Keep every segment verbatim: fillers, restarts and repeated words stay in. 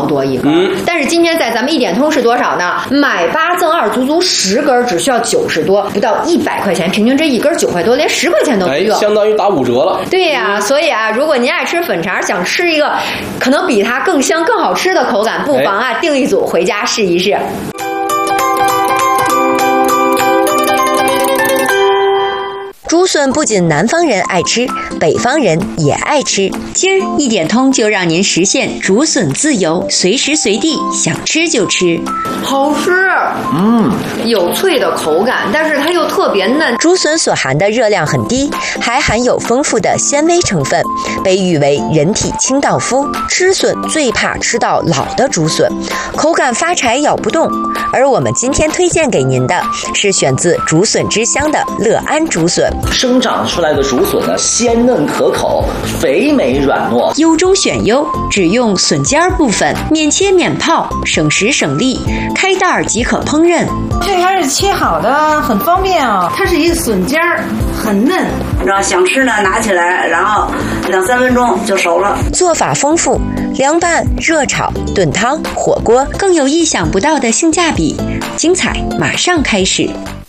毛多一根。 嗯， 但是今天在咱们一点通是多少呢？买八赠二，足足十根，只需要九十多，不到一百块钱，平均这一根九块多，连十块钱都不用， 哎，相当于打五折了。 对呀、啊，所以啊，如果您爱吃粉肠，想吃一个可能比它更香、更好吃的口感，不妨啊订一组回家试一试。 竹笋不仅南方人爱吃，北方人也爱吃。 今儿一点通就让您实现竹笋自由，随时随地想吃就吃， 好吃，嗯，有脆的口感，但是它又特别嫩。 竹笋所含的热量很低，还含有丰富的纤维成分，被誉为人体清道夫。吃笋最怕吃到老的竹笋，口感发柴咬不动。而我们今天推荐给您的是选自竹笋之乡的乐安竹笋。 生长出来的竹笋呢，鲜嫩可口，肥美软糯， 优中选优，只用笋尖部分，免切免泡，省时省力，开袋儿即可烹饪。 这还是切好的，很方便啊、哦。它是一个笋尖儿，很嫩。 然后想吃呢，拿起来，然后两三分钟就熟了。 做法丰富，凉拌、热炒、炖汤、火锅， 更有意想不到的性价比。精彩马上开始。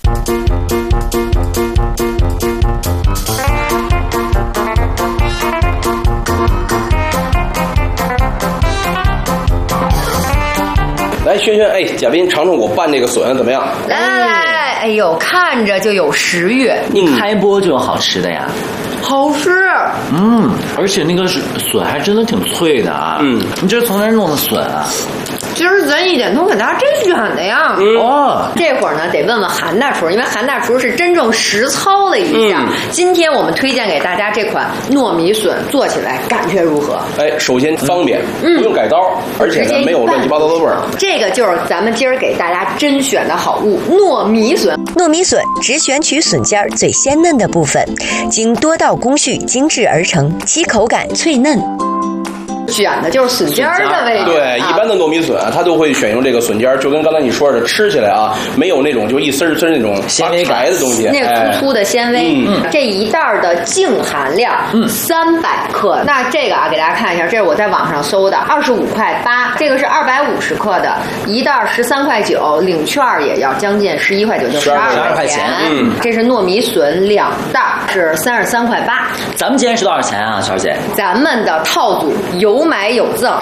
来，轩轩，哎，贾斌，尝尝我拌这个笋怎么样？ 来来来，哎呦，看着就有食欲， 一开播就有好吃的呀。 好吃， 嗯，而且那个笋还真的挺脆的啊。 嗯， 你这是从哪儿弄的笋啊？ 今儿咱一点通给大家甄选的呀。 嗯、 哦， 这会儿呢得问问韩大厨，因为韩大厨是真正实操了一下、嗯。今天我们推荐给大家这款糯米笋，做起来感觉如何？ 哎，首先方便，嗯、不用改刀，而且呢没有乱七八糟的味儿。 这个就是咱们今儿给大家甄选的好物——糯米笋。 糯米笋只选取笋尖儿最鲜嫩的部分，经多道工序精制而成，其口感脆嫩。 选的就是笋尖儿的位置。 对，一般的糯米笋啊，它都会选用这个笋尖儿，就跟刚才你说的，吃起来啊，没有那种就一丝儿丝儿那种纤维感的东西， 那个粗粗的纤维。 嗯， 这一袋的净含量三百克。那这个啊，给大家看一下，这是我在网上搜的，二十五块八，这个是二百五十克的，一袋十三块九，领券也要将近十一块九，就十二块钱。 嗯， 这是糯米笋两袋，是三十三块八。 咱们今天是多少钱啊，小姐？ 咱们的套组有买有赠。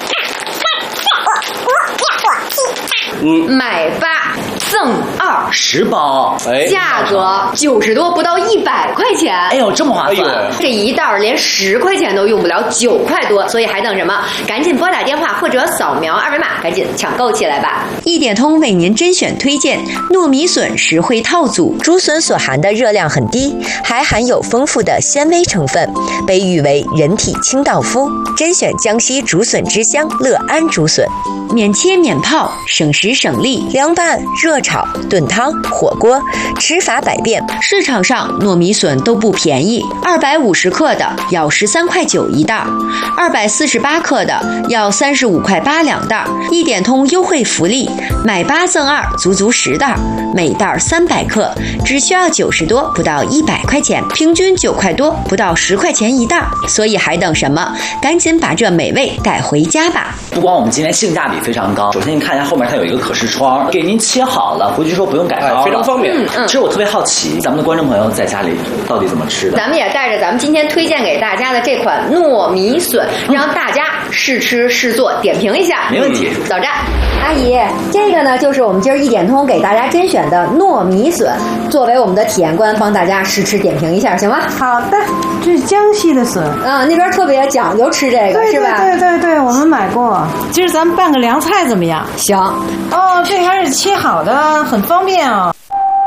嗯，买八赠二， 十包， 哎， 价格九十多，不到一百块钱。 哎呦，这么划算！哎、 这一袋连十块钱都用不了，九块多，所以还等什么？赶紧拨打电话或者扫描二维码，赶紧抢购起来吧！ 一点通为您甄选推荐糯米笋实惠套组。 竹笋所含的热量很低，还含有丰富的纤维成分，被誉为人体清道夫。甄选江西竹笋之乡乐安竹笋， 免切免泡，省时省力， 凉拌、热炒、炖汤、火锅，吃法百变。 市场上糯米笋都不便宜，二百五十克的要十三块九一袋，二百四十八克的要三十五块八两袋。一点通优惠福利，买八赠二，足足十袋，每袋三百克，只需要九十多，不到一百块钱，平均九块多，不到十块钱一袋。所以还等什么？赶紧把这美味带回家吧！ 不光我们今天性价比非常高，首先你看一下后面它有一个可视窗，给您切好了，回去说不用改刀了、 哎，非常方便。 嗯嗯。 其实我特别好奇，咱们的观众朋友在家里到底怎么吃的？ 咱们也带着咱们今天推荐给大家的这款糯米笋，让大家试吃试做，点评一下。 没问题。 老詹，阿姨，这个呢就是我们今儿一点通给大家甄选的糯米笋，作为我们的体验官，帮大家试吃点评一下，行吗？ 好的，这是江西的笋啊，那边特别讲究吃这个， 对是吧？ 对对对，我们买过。今儿咱们拌个凉菜怎么样？ 行。 哦，这还是切好的，很方便哦。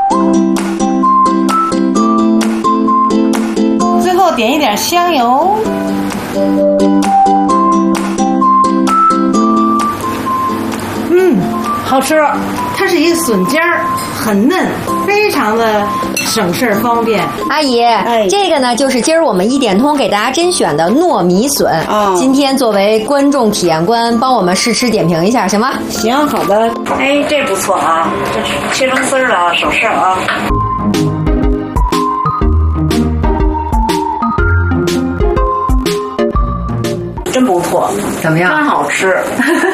最后点一点香油。嗯，好吃。它是一个笋尖儿，很嫩，非常的省事儿方便。 阿姨，哎，这个呢就是今儿我们一点通给大家甄选的糯米笋。哦，今天作为观众体验官，帮我们试吃点评一下，行吗？ 行，好的。 哎，这不错啊，这切成丝儿了，省事儿啊。真不错， 怎么样？ 真好吃。